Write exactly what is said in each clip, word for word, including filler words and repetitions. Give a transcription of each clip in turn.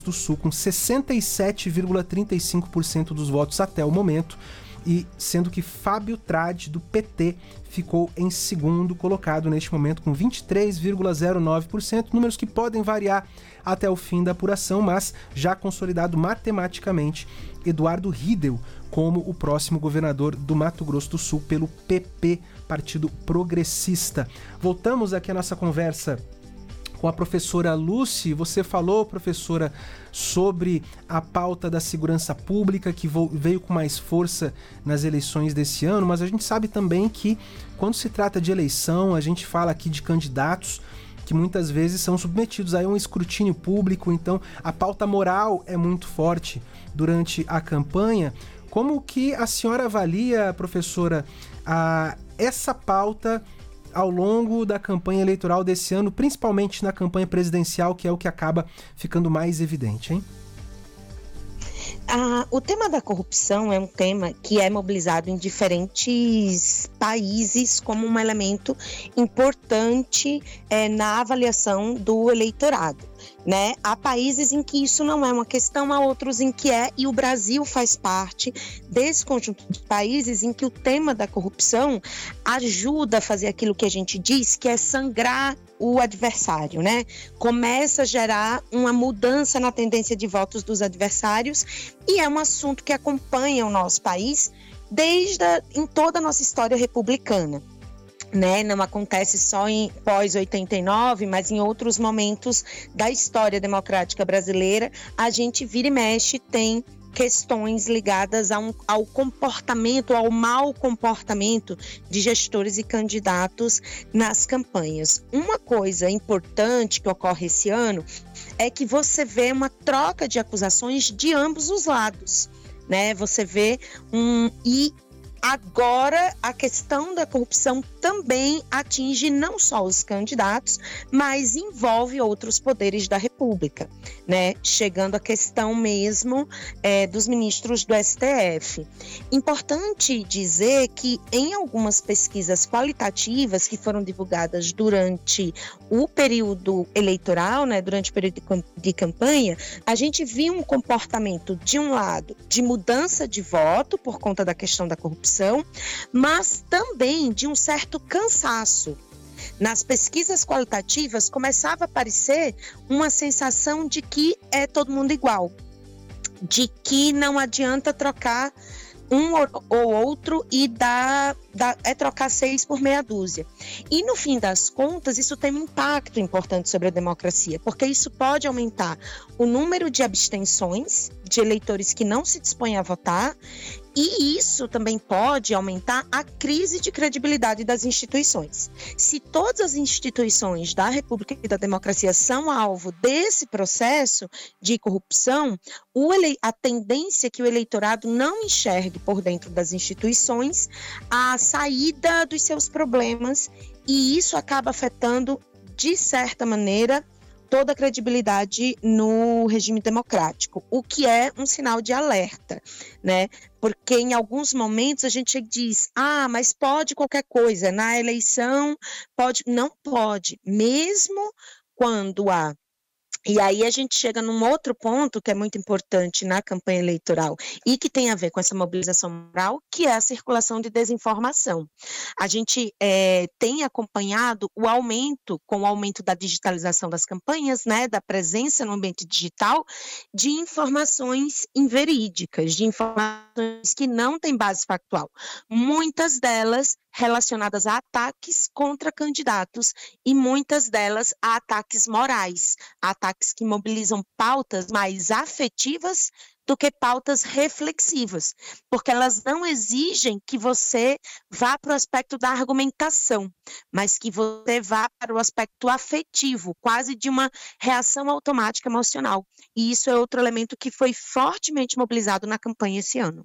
do Sul, com sessenta e sete vírgula trinta e cinco por cento dos votos até o momento, e sendo que Fábio Tradi, do P T, ficou em segundo colocado neste momento com vinte e três vírgula zero nove por cento, números que podem variar até o fim da apuração, mas já consolidado matematicamente Eduardo Riedel como o próximo governador do Mato Grosso do Sul pelo P P, Partido Progressista. Voltamos aqui à nossa conversa com a professora Lucy. Você falou, professora, sobre a pauta da segurança pública que veio com mais força nas eleições desse ano, mas a gente sabe também que quando se trata de eleição, a gente fala aqui de candidatos que muitas vezes são submetidos a um escrutínio público, então a pauta moral é muito forte durante a campanha. Como que a senhora avalia, professora, a, essa pauta ao longo da campanha eleitoral desse ano, principalmente na campanha presidencial, que é o que acaba ficando mais evidente, hein? Ah, o tema da corrupção é um tema que é mobilizado em diferentes países como um elemento importante é, na avaliação do eleitorado. Né? Há países em que isso não é uma questão, há outros em que é, e o Brasil faz parte desse conjunto de países em que o tema da corrupção ajuda a fazer aquilo que a gente diz, que é sangrar o adversário, né? Começa a gerar uma mudança na tendência de votos dos adversários, e é um assunto que acompanha o nosso país desde a, em toda a nossa história republicana. Né? Não acontece só em pós oitenta e nove, mas em outros momentos da história democrática brasileira, a gente vira e mexe tem questões ligadas a um, ao comportamento, ao mau comportamento de gestores e candidatos nas campanhas. Uma coisa importante que ocorre esse ano é que você vê uma troca de acusações de ambos os lados, né? Você vê um... e agora, a questão da corrupção também atinge não só os candidatos, mas envolve outros poderes da República, né? Chegando à questão mesmo é, dos ministros do S T F. Importante dizer que em algumas pesquisas qualitativas que foram divulgadas durante o período eleitoral, né, durante o período de campanha, a gente viu um comportamento, de um lado, de mudança de voto por conta da questão da corrupção, mas também de um certo cansaço. Nas pesquisas qualitativas começava a aparecer uma sensação de que é todo mundo igual, de que não adianta trocar um ou outro e dar, dar, é trocar seis por meia dúzia. E no fim das contas, isso tem um impacto importante sobre a democracia, porque isso pode aumentar o número de abstenções de eleitores que não se dispõem a votar, e isso também pode aumentar a crise de credibilidade das instituições. Se todas as instituições da República e da democracia são alvo desse processo de corrupção, o ele... a tendência é que o eleitorado não enxergue por dentro das instituições a saída dos seus problemas, e isso acaba afetando, de certa maneira, toda a credibilidade no regime democrático, o que é um sinal de alerta, né? Porque em alguns momentos a gente diz, ah, mas pode qualquer coisa, na eleição pode, não pode, mesmo quando há. E aí a gente chega num outro ponto que é muito importante na campanha eleitoral e que tem a ver com essa mobilização moral, que é a circulação de desinformação. A gente é, tem acompanhado o aumento, com o aumento da digitalização das campanhas, né, da presença no ambiente digital, de informações inverídicas, de informações que não têm base factual. Muitas delas relacionadas a ataques contra candidatos e muitas delas a ataques morais, ataques que mobilizam pautas mais afetivas do que pautas reflexivas, porque elas não exigem que você vá para o aspecto da argumentação, mas que você vá para o aspecto afetivo, quase de uma reação automática emocional. E isso é outro elemento que foi fortemente mobilizado na campanha esse ano.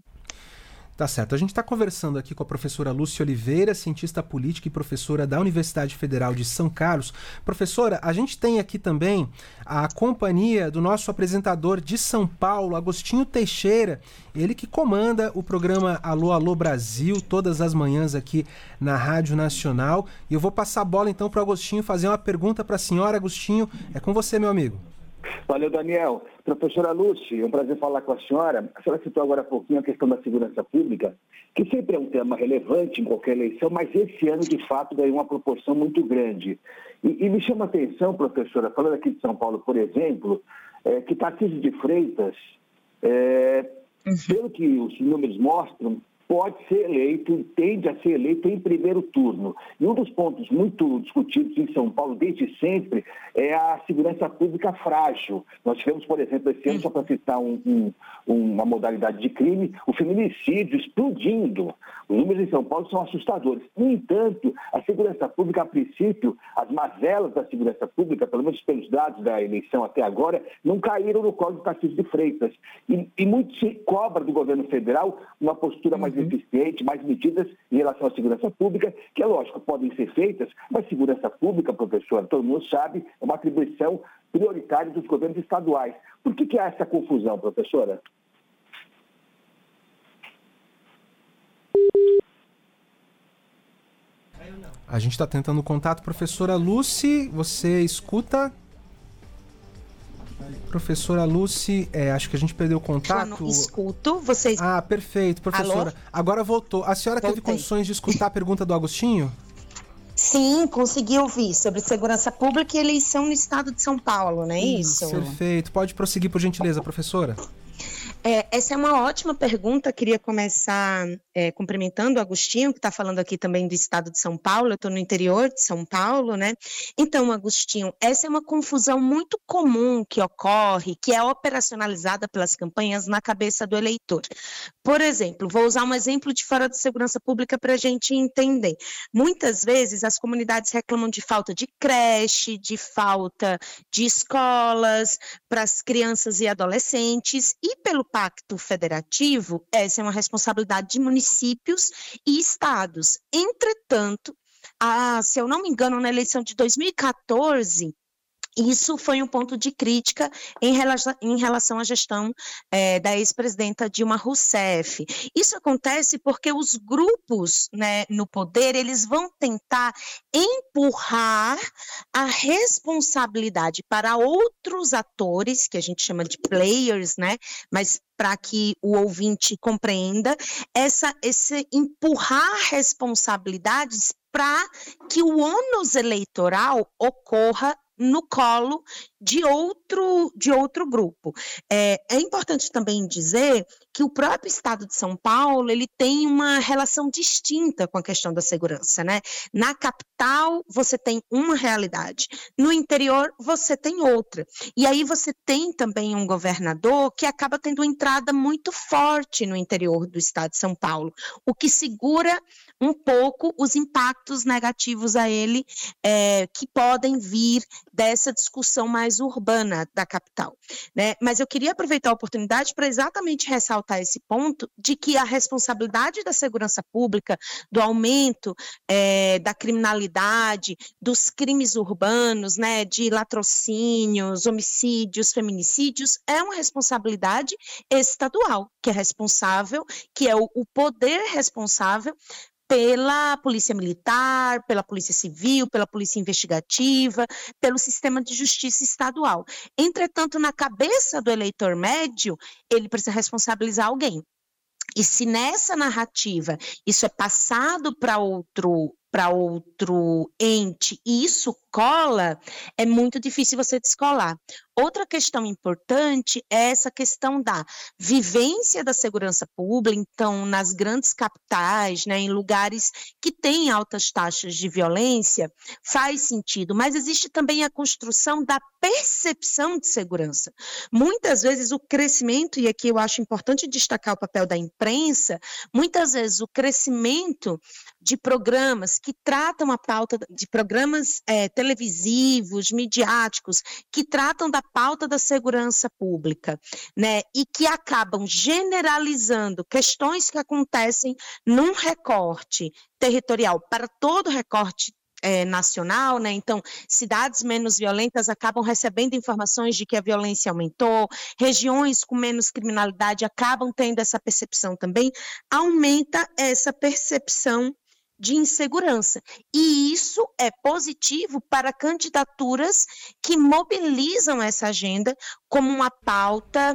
Tá certo. A gente está conversando aqui com a professora Lúcia Oliveira, cientista política e professora da Universidade Federal de São Carlos. Professora, a gente tem aqui também a companhia do nosso apresentador de São Paulo, Agostinho Teixeira, ele que comanda o programa Alô, Alô Brasil, todas as manhãs aqui na Rádio Nacional. E eu vou passar a bola então para o Agostinho fazer uma pergunta para a senhora. Agostinho, é com você, meu amigo. Valeu, Daniel. Professora Lúcia, é um prazer falar com a senhora. A senhora citou agora há pouquinho a questão da segurança pública, que sempre é um tema relevante em qualquer eleição, mas esse ano, de fato, ganhou uma proporção muito grande. E, e me chama a atenção, professora, falando aqui de São Paulo, por exemplo, é, que Tarcísio de Freitas, é, pelo que os números mostram, pode ser eleito, tende a ser eleito em primeiro turno. E um dos pontos muito discutidos em São Paulo desde sempre é a segurança pública frágil. Nós tivemos, por exemplo, esse ano, só para citar um, um, uma modalidade de crime, o feminicídio explodindo. Os números em São Paulo são assustadores. No entanto, a segurança pública, a princípio, as mazelas da segurança pública, pelo menos pelos dados da eleição até agora, não caíram no colo de Tarcísio de Freitas. E, e muito se cobra do governo federal uma postura mais eficiente, mais medidas em relação à segurança pública, que é lógico, podem ser feitas, mas segurança pública, professor, todo mundo sabe, é uma atribuição prioritária dos governos estaduais. Por que, que há essa confusão, professora? A gente está tentando contato. Professora Lucy, você escuta? Professora Lucy, é, acho que a gente perdeu o contato. Eu não escuto, vocês... Ah, perfeito, professora. Alô? Agora voltou. A senhora Voltei. teve condições de escutar a pergunta do Agostinho? Sim, consegui ouvir sobre segurança pública e eleição no estado de São Paulo, não é isso? isso? Perfeito. Pode prosseguir, por gentileza, professora. É, essa é uma ótima pergunta. Queria começar é, cumprimentando o Agostinho, que está falando aqui também do estado de São Paulo. Eu estou no interior de São Paulo, né? Então, Agostinho, essa é uma confusão muito comum que ocorre, que é operacionalizada pelas campanhas na cabeça do eleitor. Por exemplo, vou usar um exemplo de fora de segurança pública para a gente entender. Muitas vezes as comunidades reclamam de falta de creche, de falta de escolas para as crianças e adolescentes, e pelo Pacto Federativo, essa é uma responsabilidade de municípios e estados. Entretanto, a, se eu não me engano, na eleição de dois mil e quatorze, isso foi um ponto de crítica em relação, em relação à gestão é, da ex-presidenta Dilma Rousseff. Isso acontece porque os grupos, né, no poder, eles vão tentar empurrar a responsabilidade para outros atores, que a gente chama de players, né, mas para que o ouvinte compreenda, essa, esse empurrar responsabilidades para que o ônus eleitoral ocorra no colo de outro, de outro grupo. É, é importante também dizer que o próprio estado de São Paulo, ele tem uma relação distinta com a questão da segurança, né? Na capital, você tem uma realidade, no interior, você tem outra. E aí você tem também um governador que acaba tendo uma entrada muito forte no interior do estado de São Paulo, o que segura um pouco os impactos negativos a ele é, que podem vir dessa discussão mais urbana da capital, né? Mas eu queria aproveitar a oportunidade para exatamente ressaltar esse ponto de que a responsabilidade da segurança pública, do aumento é, da criminalidade, dos crimes urbanos, né, de latrocínios, homicídios, feminicídios, é uma responsabilidade estadual, que é responsável, que é o, o poder responsável pela Polícia Militar, pela Polícia Civil, pela Polícia Investigativa, pelo sistema de justiça estadual. Entretanto, na cabeça do eleitor médio, ele precisa responsabilizar alguém. E se nessa narrativa isso é passado para outro, para outro ente e isso cola, é muito difícil você descolar. Outra questão importante é essa questão da vivência da segurança pública, então, nas grandes capitais, né, em lugares que têm altas taxas de violência, faz sentido, mas existe também a construção da percepção de segurança. Muitas vezes o crescimento, e aqui eu acho importante destacar o papel da imprensa, muitas vezes o crescimento de programas que tratam a pauta, de programas é, televisivos, midiáticos, que tratam da pauta da segurança pública, né, e que acabam generalizando questões que acontecem num recorte territorial para todo recorte É, nacional, né? Então, cidades menos violentas acabam recebendo informações de que a violência aumentou, regiões com menos criminalidade acabam tendo essa percepção também, aumenta essa percepção de insegurança. E isso é positivo para candidaturas que mobilizam essa agenda como uma pauta